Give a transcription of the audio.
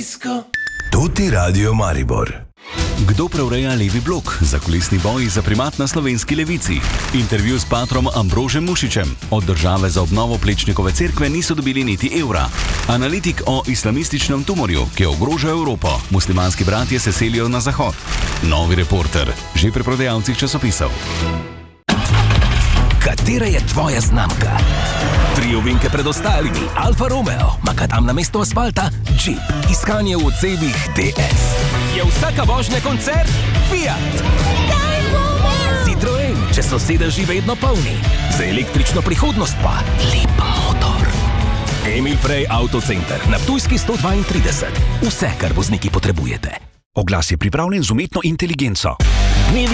Radijsko. Tuti Radio Maribor. Kdo preureja levi blok? Zakulisni boji za primat na slovenski levici. Intervju s patrom Ambrožem Mušičem. Od države za obnovo Plečnikove cerkve niso dobili niti evra. Analitik o islamističnem tumorju, ki ogroža Evropo. Muslimanski bratje se selijo na zahod. Novi Reporter. Že pri prodajalcih časopisov. Katera je tvoja znamka? 3 ovinke pred ostalimi. Alfa Romeo, makadam na mesto asfalta, Jeep. Iskanje v odsebih DS. Je vsaka vožnja koncert? Fiat. Citroen, če so sedeži vedno polni. Za električno prihodnost pa lep motor. Emil Frey Autocenter na Ptujski 132. Vse, kar vozniki potrebujete. Oglas je pripravljen z umetno inteligenco. Dnevi